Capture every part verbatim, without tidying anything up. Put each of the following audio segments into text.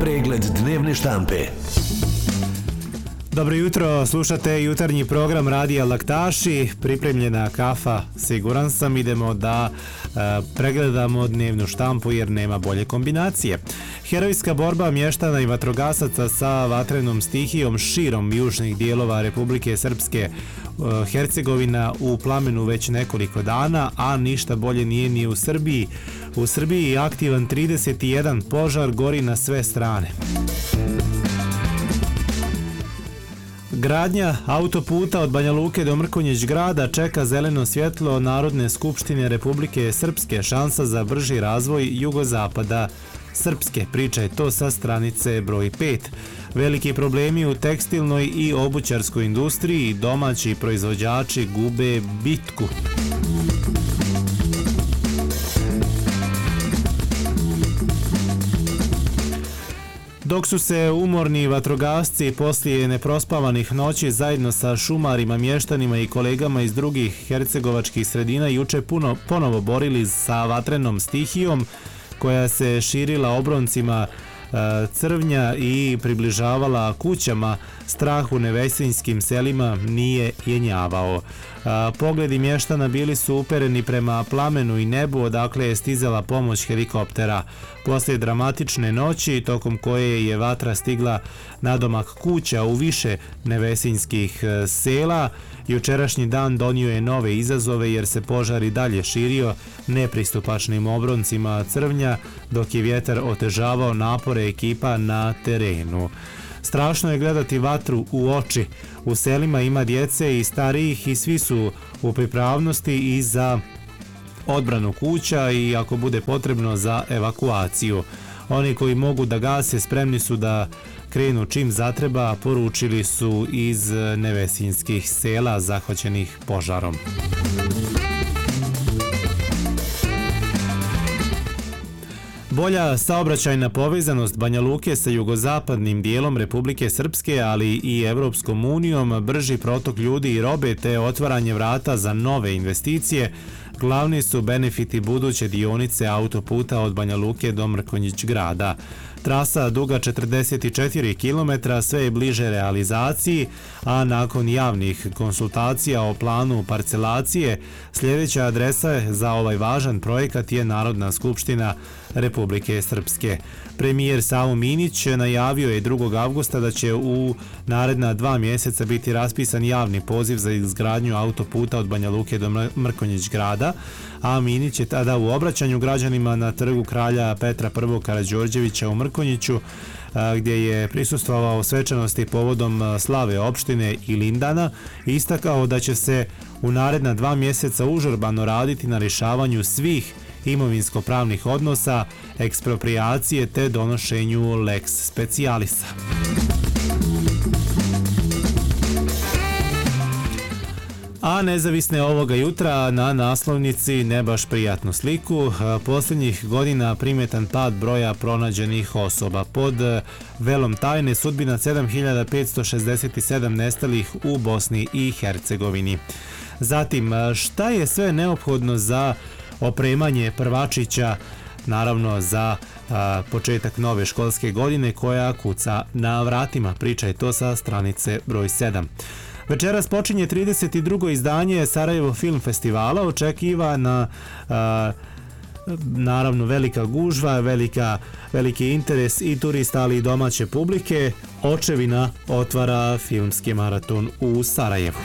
Pregled dnevne štampe. Dobro jutro, slušate jutarnji program Radija Laktaši, pripremljena kafa, siguran sam, idemo da e, pregledamo dnevnu štampu jer nema bolje kombinacije. Herojska borba mještana i vatrogasaca sa vatrenom stihijom širom južnih dijelova Republike Srpske e, Hercegovina u plamenu već nekoliko dana, a ništa bolje nije ni u Srbiji. U Srbiji je aktivan trideset jedan požar, gori na sve strane. Gradnja autoputa od Banja Luke do Mrkonjić Grada čeka zeleno svjetlo Narodne skupštine Republike Srpske, šansa za brži razvoj jugozapada Srpske. Priča je to sa stranice broj pet. Veliki problemi u tekstilnoj i obućarskoj industriji, domaći proizvođači gube bitku. Dok su se umorni vatrogasci poslije neprospavanih noći zajedno sa šumarima, mještanima i kolegama iz drugih hercegovačkih sredina juče puno, ponovo borili sa vatrenom stihijom koja se širila obroncima e, Crvnja i približavala kućama, strah u nevesinjskim selima nije jenjavao. A, pogledi mještana bili su upereni prema plamenu i nebu odakle je stizala pomoć helikoptera. Poslije dramatične noći, tokom koje je vatra stigla nadomak kuća u više nevesinjskih sela, jučerašnji dan donio je nove izazove jer se požar i dalje širio nepristupačnim obroncima Crvnja, dok je vjetar otežavao napore ekipa na terenu. Strašno je gledati vatru u oči. U selima ima djece i starijih i svi su u pripravnosti i za odbranu kuća i ako bude potrebno za evakuaciju. Oni koji mogu da gase spremni su da krenu čim zatreba, poručili su iz nevesinjskih sela zahvaćenih požarom. Bolja saobraćajna povezanost Banja Luke sa jugozapadnim dijelom Republike Srpske, ali i Evropskom unijom, brži protok ljudi i robe te otvaranje vrata za nove investicije glavni su benefiti buduće dionice autoputa od Banja Luke do Mrkonjić Grada. Trasa duga četrdeset četiri kilometra sve je bliže realizaciji, a nakon javnih konsultacija o planu parcelacije, sljedeća adresa za ovaj važan projekat je Narodna skupština Republike Srpske. Premijer Savo Minić najavio je drugog avgusta da će u naredna dva mjeseca biti raspisan javni poziv za izgradnju autoputa od Banja Luke do Mrkonjić Grada, a Minić je tada u obraćanju građanima na trgu kralja Petra I. Karađorđevića u Mrkonjiću, gdje je prisustvovao svečanosti povodom slave opštine i Lindana, istakao da će se u naredna dva mjeseca užurbano raditi na rješavanju svih imovinsko-pravnih odnosa, ekspropriacije te donošenju lex specialisa. A nezavisne ovoga jutra na naslovnici ne baš prijatnu sliku. Posljednjih godina primjetan pad broja pronađenih osoba. Pod velom tajne sudbina sedam hiljada petsto šezdeset sedam nestalih u Bosni i Hercegovini. Zatim, šta je sve neophodno za opremanje prvačića, naravno za a, početak nove školske godine koja kuca na vratima. Priča je to sa stranice broj sedam. Večeras počinje trideset drugo izdanje Sarajevo Film Festivala, očekivana a, naravno velika gužva, velika, veliki interes i turista, ali i domaće publike. Očevina otvara filmski maraton u Sarajevu.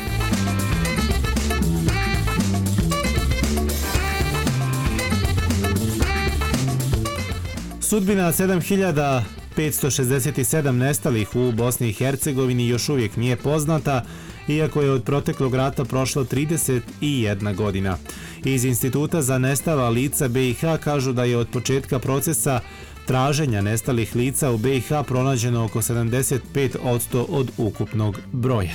Sudbina sedam hiljada petsto šezdeset sedam nestalih u Bosni i Hercegovini još uvijek nije poznata, iako je od proteklog rata prošlo trideset jedna godina. Iz Instituta za nestala lica B i H kažu da je od početka procesa traženja nestalih lica u B i H pronađeno oko sedamdeset pet posto od ukupnog broja.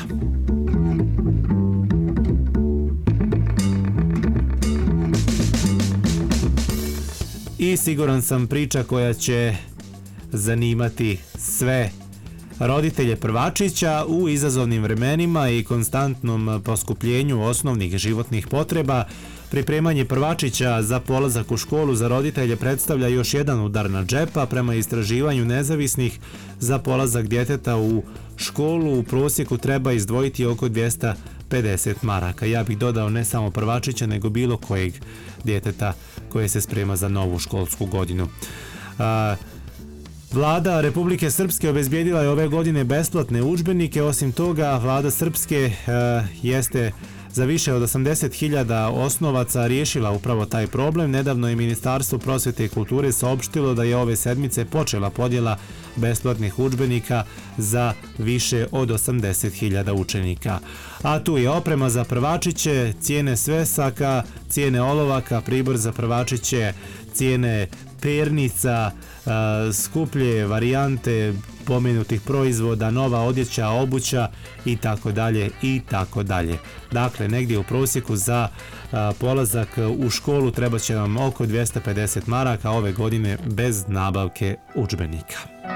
I siguran sam priča koja će zanimati sve roditelje prvačića u izazovnim vremenima i konstantnom poskupljenju osnovnih životnih potreba. Pripremanje prvačića za polazak u školu za roditelje predstavlja još jedan udar na džepa. Prema istraživanju nezavisnih, za polazak djeteta u školu u prosjeku treba izdvojiti oko dvjesto pedeset maraka. Ja bih dodao ne samo prvačića, nego bilo kojeg djeteta koje se sprema za novu školsku godinu. A, Vlada Republike Srpske obezbijedila je ove godine besplatne udžbenike. Osim toga, Vlada Srpske a, jeste za više od osamdeset hiljada osnovaca riješila upravo taj problem. Nedavno je Ministarstvo prosvjete i kulture saopštilo da je ove sedmice počela podjela besplatnih udžbenika za više od osamdeset hiljada učenika. A tu je oprema za prvačiće, cijene svesaka, cijene olovaka, pribor za prvačiće, cijene pernica, skuplje varijante pomenutih proizvoda, nova odjeća, obuća i tako dalje i tako dalje. Dakle, negdje u prosjeku za polazak u školu treba će vam oko dvjesto pedeset maraka ove godine bez nabavke udžbenika.